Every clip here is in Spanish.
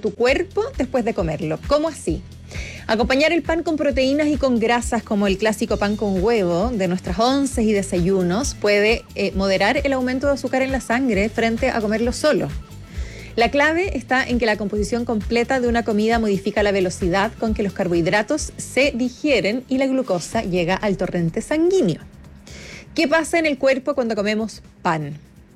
tu cuerpo después de comerlo. ¿Cómo así? Acompañar el pan con proteínas y con grasas, como el clásico pan con huevo de nuestras onces y desayunos, puede moderar el aumento de azúcar en la sangre frente a comerlo solo. La clave está en que la composición completa de una comida modifica la velocidad con que los carbohidratos se digieren y la glucosa llega al torrente sanguíneo. ¿Qué pasa en el cuerpo cuando comemos pan?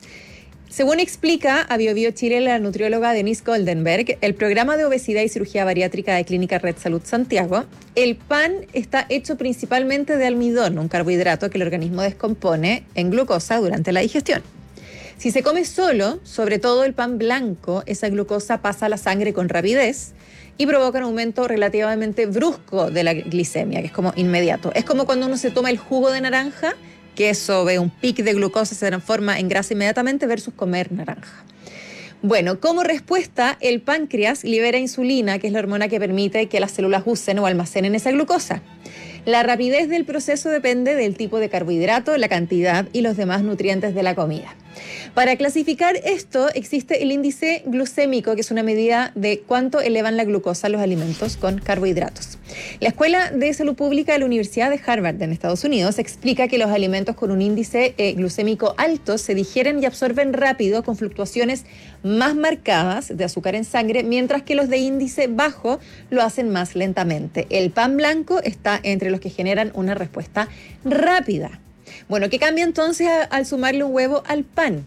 Según explica a BioBio Chile la nutrióloga Denise Goldenberg, el programa de obesidad y cirugía bariátrica de Clínica Red Salud Santiago, el pan está hecho principalmente de almidón, un carbohidrato que el organismo descompone en glucosa durante la digestión. Si se come solo, sobre todo el pan blanco, esa glucosa pasa a la sangre con rapidez y provoca un aumento relativamente brusco de la glicemia, que es como inmediato. Es como cuando uno se toma el jugo de naranja, que eso ve un pic de glucosa, se transforma en grasa inmediatamente, versus comer naranja. Bueno, como respuesta, el páncreas libera insulina, que es la hormona que permite que las células usen o almacenen esa glucosa. La rapidez del proceso depende del tipo de carbohidrato, la cantidad y los demás nutrientes de la comida. Para clasificar esto, existe el índice glucémico, que es una medida de cuánto elevan la glucosa los alimentos con carbohidratos. La Escuela de Salud Pública de la Universidad de Harvard en Estados Unidos explica que los alimentos con un índice glucémico alto se digieren y absorben rápido con fluctuaciones más marcadas de azúcar en sangre, mientras que los de índice bajo lo hacen más lentamente. El pan blanco está entre los que generan una respuesta rápida. Bueno, ¿qué cambia entonces al sumarle un huevo al pan?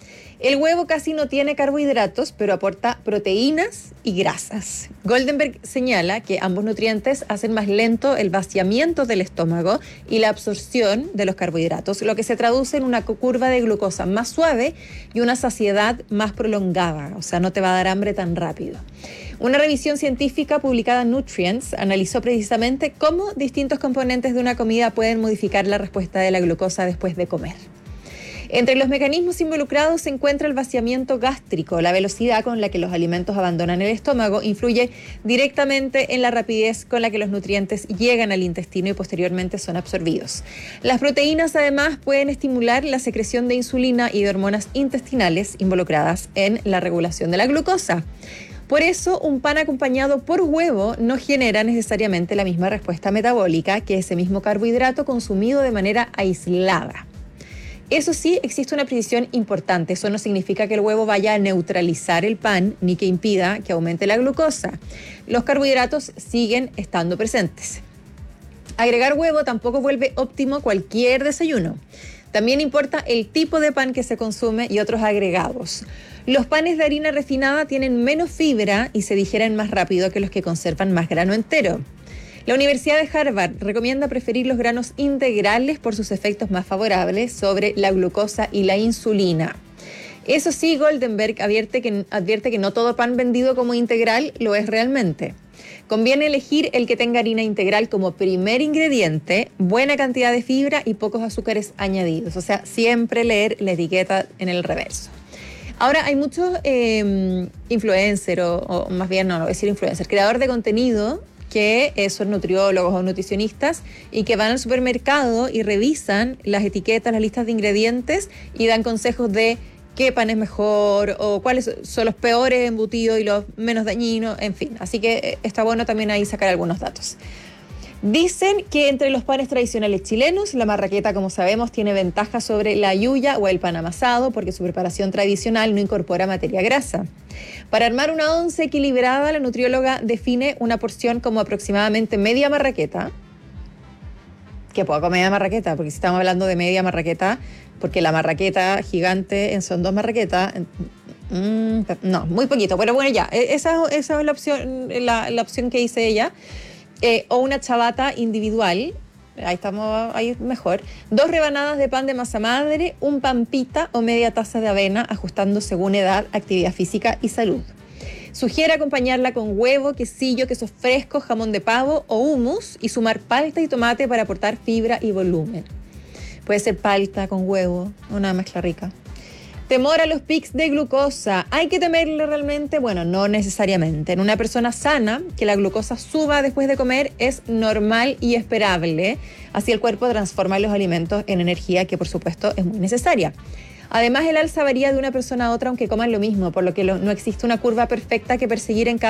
El huevo casi no tiene carbohidratos, pero aporta proteínas y grasas. Goldenberg señala que ambos nutrientes hacen más lento el vaciamiento del estómago y la absorción de los carbohidratos, lo que se traduce en una curva de glucosa más suave y una saciedad más prolongada, o sea, no te va a dar hambre tan rápido. Una revisión científica publicada en Nutrients analizó precisamente cómo distintos componentes de una comida pueden modificar la respuesta de la glucosa después de comer. Entre los mecanismos involucrados se encuentra el vaciamiento gástrico. La velocidad con la que los alimentos abandonan el estómago influye directamente en la rapidez con la que los nutrientes llegan al intestino y posteriormente son absorbidos. Las proteínas, además, pueden estimular la secreción de insulina y de hormonas intestinales involucradas en la regulación de la glucosa. Por eso, un pan acompañado por huevo no genera necesariamente la misma respuesta metabólica que ese mismo carbohidrato consumido de manera aislada. Eso sí, existe una precisión importante. Eso no significa que el huevo vaya a neutralizar el pan ni que impida que aumente la glucosa. Los carbohidratos siguen estando presentes. Agregar huevo tampoco vuelve óptimo cualquier desayuno. También importa el tipo de pan que se consume y otros agregados. Los panes de harina refinada tienen menos fibra y se digieren más rápido que los que conservan más grano entero. La Universidad de Harvard recomienda preferir los granos integrales por sus efectos más favorables sobre la glucosa y la insulina. Eso sí, Goldenberg advierte que no todo pan vendido como integral lo es realmente. Conviene elegir el que tenga harina integral como primer ingrediente, buena cantidad de fibra y pocos azúcares añadidos. O sea, siempre leer la etiqueta en el reverso. Ahora, hay muchos influencers, o más bien no voy a decir influencers, creador de contenido, que son nutriólogos o nutricionistas y que van al supermercado y revisan las etiquetas, las listas de ingredientes y dan consejos de qué pan es mejor o cuáles son los peores embutidos y los menos dañinos, en fin. Así que está bueno también ahí sacar algunos datos. Dicen que entre los panes tradicionales chilenos, la marraqueta, como sabemos, tiene ventajas sobre la yuya o el pan amasado porque su preparación tradicional no incorpora materia grasa. Para armar una once equilibrada, la nutrióloga define una porción como aproximadamente media marraqueta. ¿Qué poco media marraqueta? Porque si estamos hablando de media marraqueta, porque la marraqueta gigante son 2 marraquetas, no, muy poquito. Pero bueno, ya, esa es la opción que hice ella. O una ciabatta individual, ahí mejor, 2 rebanadas de pan de masa madre, un pan pita o media taza de avena, ajustando según edad, actividad física y salud. Sugiere acompañarla con huevo, quesillo, queso fresco, jamón de pavo o hummus y sumar palta y tomate para aportar fibra y volumen. Puede ser palta con huevo, una mezcla rica. Temor a los pics de glucosa. ¿Hay que temerle realmente? Bueno, no necesariamente. En una persona sana, que la glucosa suba después de comer es normal y esperable. Así el cuerpo transforma los alimentos en energía, que por supuesto es muy necesaria. Además, el alza varía de una persona a otra aunque coman lo mismo, por lo que no existe una curva perfecta que perseguir en cada